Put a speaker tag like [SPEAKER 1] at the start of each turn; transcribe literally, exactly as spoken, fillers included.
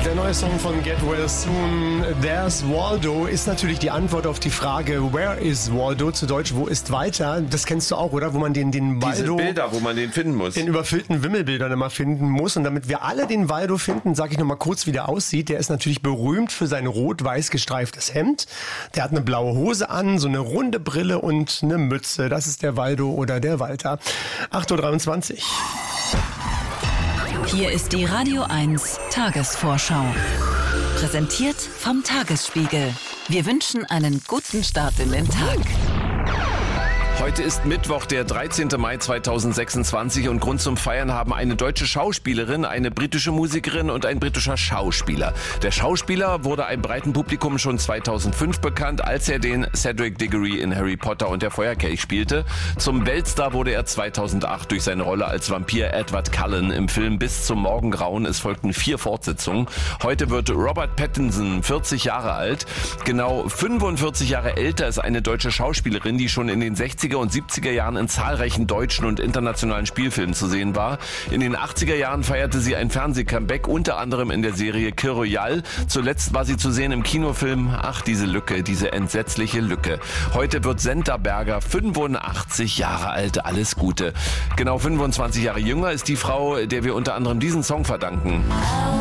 [SPEAKER 1] Der neue Song von Get Well Soon, There's Waldo, ist natürlich die Antwort auf die Frage, where is Waldo? Zu Deutsch, wo ist Walter? Das kennst du auch, oder? Wo man den, den Waldo...
[SPEAKER 2] Diese Bilder, wo man den finden muss.
[SPEAKER 1] In überfüllten Wimmelbildern immer finden muss. Und damit wir alle den Waldo finden, sage ich nochmal kurz, wie der aussieht. Der ist natürlich berühmt für sein rot-weiß gestreiftes Hemd. Der hat eine blaue Hose an, so eine runde Brille und eine Mütze. Das ist der Waldo oder der Walter. acht Uhr dreiundzwanzig.
[SPEAKER 3] Hier ist die Radio eins Tagesvorschau. Präsentiert vom Tagesspiegel. Wir wünschen einen guten Start in den Tag.
[SPEAKER 2] Heute ist Mittwoch, der dreizehnten Mai zweitausendsechsundzwanzig und Grund zum Feiern haben eine deutsche Schauspielerin, eine britische Musikerin und ein britischer Schauspieler. Der Schauspieler wurde einem breiten Publikum schon zweitausendfünf bekannt, als er den Cedric Diggory in Harry Potter und der Feuerkelch spielte. Zum Weltstar wurde er zweitausendacht durch seine Rolle als Vampir Edward Cullen im Film Bis zum Morgengrauen. Es folgten vier Fortsetzungen. Heute wird Robert Pattinson vierzig Jahre alt. Genau fünfundvierzig Jahre älter ist eine deutsche Schauspielerin, die schon in den sechziger und siebziger Jahren in zahlreichen deutschen und internationalen Spielfilmen zu sehen war. In den achtziger Jahren feierte sie ein Fernseh-Comeback, unter anderem in der Serie Kir Royal. Zuletzt war sie zu sehen im Kinofilm Ach, diese Lücke, diese entsetzliche Lücke. Heute wird Senta Berger fünfundachtzig Jahre alt. Alles Gute. Genau fünfundzwanzig Jahre jünger ist die Frau, der wir unter anderem diesen Song verdanken.